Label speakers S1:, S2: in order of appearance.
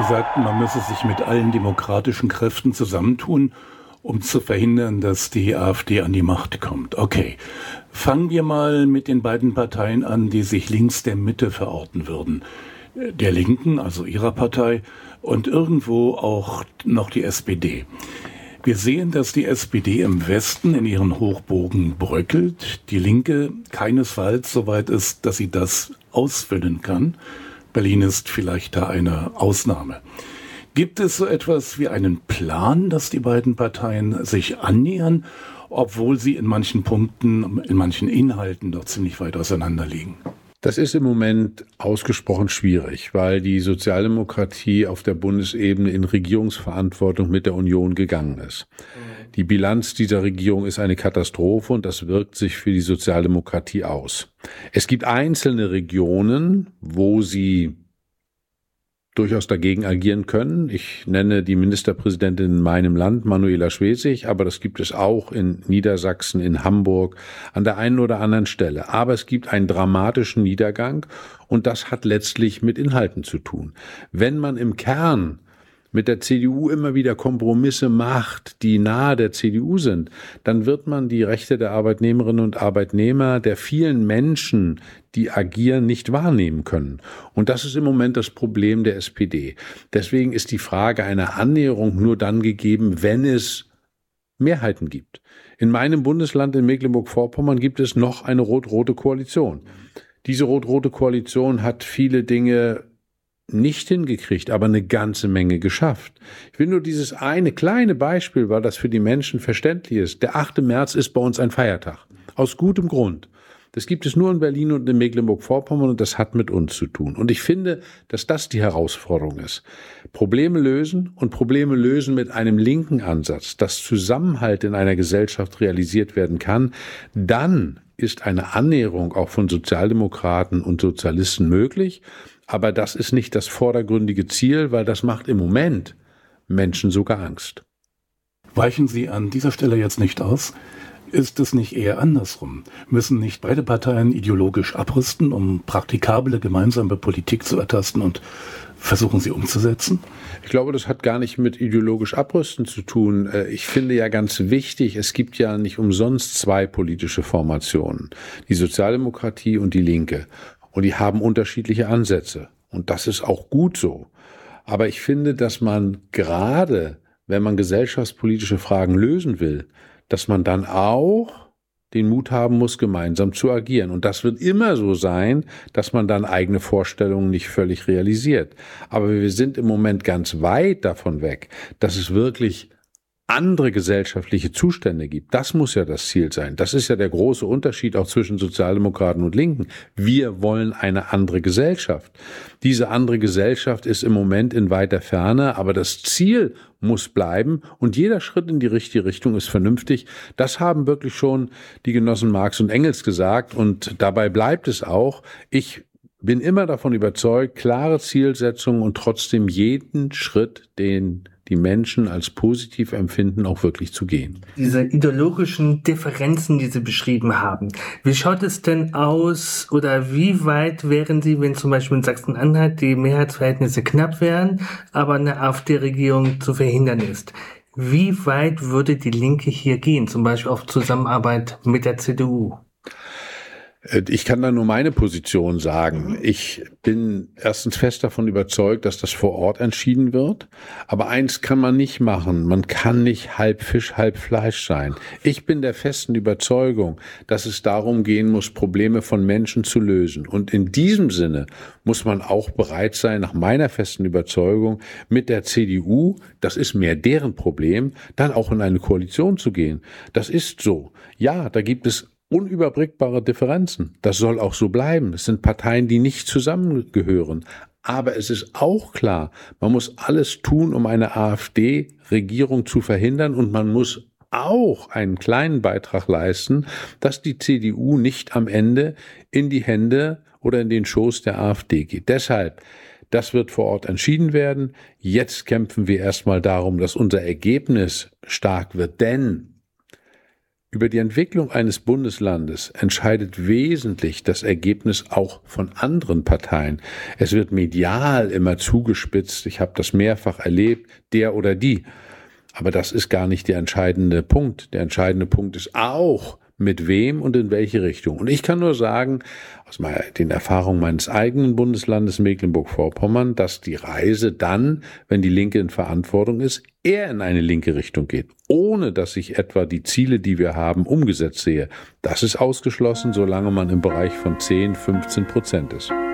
S1: Sie sagten, man müsse sich mit allen demokratischen Kräften zusammentun, um zu verhindern, dass die AfD an die Macht kommt. Okay, fangen wir mal mit den beiden Parteien an, die sich links der Mitte verorten würden. Der Linken, also Ihrer Partei, und irgendwo auch noch die SPD. Wir sehen, dass die SPD im Westen in ihren Hochbogen bröckelt, die Linke keinesfalls so weit ist, dass sie das ausfüllen kann. Berlin ist vielleicht da eine Ausnahme. Gibt es so etwas wie einen Plan, dass die beiden Parteien sich annähern, obwohl sie in manchen Punkten, in manchen Inhalten doch ziemlich weit auseinander liegen?
S2: Das ist im Moment ausgesprochen schwierig, weil die Sozialdemokratie auf der Bundesebene in Regierungsverantwortung mit der Union gegangen ist. Die Bilanz dieser Regierung ist eine Katastrophe und das wirkt sich für die Sozialdemokratie aus. Es gibt einzelne Regionen, wo sie durchaus dagegen agieren können. Ich nenne die Ministerpräsidentin in meinem Land, Manuela Schwesig, aber das gibt es auch in Niedersachsen, in Hamburg, an der einen oder anderen Stelle. Aber es gibt einen dramatischen Niedergang und das hat letztlich mit Inhalten zu tun. Wenn man im Kern mit der CDU immer wieder Kompromisse macht, die nahe der CDU sind, dann wird man die Rechte der Arbeitnehmerinnen und Arbeitnehmer, der vielen Menschen, die agieren, nicht wahrnehmen können. Und das ist im Moment das Problem der SPD. Deswegen ist die Frage einer Annäherung nur dann gegeben, wenn es Mehrheiten gibt. In meinem Bundesland, in Mecklenburg-Vorpommern, gibt es noch eine rot-rote Koalition. Diese rot-rote Koalition hat viele Dinge nicht hingekriegt, aber eine ganze Menge geschafft. Ich will nur dieses eine kleine Beispiel, weil das für die Menschen verständlich ist. Der 8. März ist bei uns ein Feiertag. Aus gutem Grund. Das gibt es nur in Berlin und in Mecklenburg-Vorpommern und das hat mit uns zu tun. Und ich finde, dass das die Herausforderung ist. Probleme lösen und Probleme lösen mit einem linken Ansatz, dass Zusammenhalt in einer Gesellschaft realisiert werden kann, dann ist eine Annäherung auch von Sozialdemokraten und Sozialisten möglich. Aber das ist nicht das vordergründige Ziel, weil das macht im Moment Menschen sogar Angst.
S1: Weichen Sie an dieser Stelle jetzt nicht aus? Ist es nicht eher andersrum? Müssen nicht beide Parteien ideologisch abrüsten, um praktikable gemeinsame Politik zu ertasten und versuchen sie umzusetzen?
S2: Ich glaube, das hat gar nicht mit ideologisch abrüsten zu tun. Ich finde ja ganz wichtig, es gibt ja nicht umsonst zwei politische Formationen, die Sozialdemokratie und die Linke. Und die haben unterschiedliche Ansätze. Und das ist auch gut so. Aber ich finde, dass man gerade, wenn man gesellschaftspolitische Fragen lösen will, dass man dann auch den Mut haben muss, gemeinsam zu agieren. Und das wird immer so sein, dass man dann eigene Vorstellungen nicht völlig realisiert. Aber wir sind im Moment ganz weit davon weg, dass es wirklich andere gesellschaftliche Zustände gibt. Das muss ja das Ziel sein. Das ist ja der große Unterschied auch zwischen Sozialdemokraten und Linken. Wir wollen eine andere Gesellschaft. Diese andere Gesellschaft ist im Moment in weiter Ferne, aber das Ziel muss bleiben und jeder Schritt in die richtige Richtung ist vernünftig. Das haben wirklich schon die Genossen Marx und Engels gesagt und dabei bleibt es auch. Ich bin immer davon überzeugt, klare Zielsetzungen und trotzdem jeden Schritt, den die Menschen als positiv empfinden, auch wirklich zu gehen.
S3: Diese ideologischen Differenzen, die Sie beschrieben haben, wie schaut es denn aus oder wie weit wären Sie, wenn zum Beispiel in Sachsen-Anhalt die Mehrheitsverhältnisse knapp wären, aber eine AfD-Regierung zu verhindern ist? Wie weit würde die Linke hier gehen, zum Beispiel auf Zusammenarbeit mit der CDU?
S2: Ich kann da nur meine Position sagen. Ich bin erstens fest davon überzeugt, dass das vor Ort entschieden wird. Aber eins kann man nicht machen. Man kann nicht halb Fisch, halb Fleisch sein. Ich bin der festen Überzeugung, dass es darum gehen muss, Probleme von Menschen zu lösen. Und in diesem Sinne muss man auch bereit sein, nach meiner festen Überzeugung, mit der CDU, das ist mehr deren Problem, dann auch in eine Koalition zu gehen. Das ist so. Ja, da gibt es unüberbrückbare Differenzen. Das soll auch so bleiben. Es sind Parteien, die nicht zusammengehören. Aber es ist auch klar, man muss alles tun, um eine AfD-Regierung zu verhindern und man muss auch einen kleinen Beitrag leisten, dass die CDU nicht am Ende in die Hände oder in den Schoß der AfD geht. Deshalb, das wird vor Ort entschieden werden. Jetzt kämpfen wir erstmal darum, dass unser Ergebnis stark wird, denn Über die Entwicklung eines Bundeslandes entscheidet wesentlich das Ergebnis auch von anderen Parteien. Es wird medial immer zugespitzt. Ich habe das mehrfach erlebt, der oder die. Aber das ist gar nicht der entscheidende Punkt. Der entscheidende Punkt ist auch, mit wem und in welche Richtung. Und ich kann nur sagen, aus den Erfahrungen meines eigenen Bundeslandes Mecklenburg-Vorpommern, dass die Reise dann, wenn die Linke in Verantwortung ist, eher in eine linke Richtung geht, ohne dass ich etwa die Ziele, die wir haben, umgesetzt sehe. Das ist ausgeschlossen, solange man im Bereich von 10-15% ist.